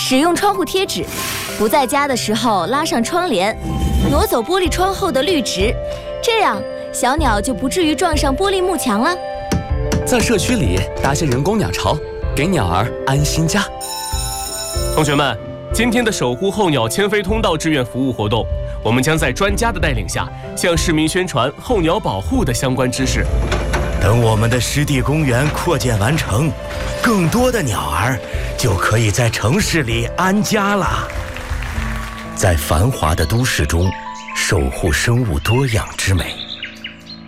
使用窗户贴纸，不在家的时候拉上窗帘，挪走玻璃窗后的绿植，这样小鸟就不至于撞上玻璃幕墙了。 在社区里搭些人工鸟巢，给鸟儿安心家。 同学们，今天的守护候鸟迁飞通道志愿服务活动，我们将在专家的带领下，向市民宣传候鸟保护的相关知识。 等我们的湿地公园扩建完成，更多的鸟儿就可以在城市里安家了。在繁华的都市中，守护生物多样之美。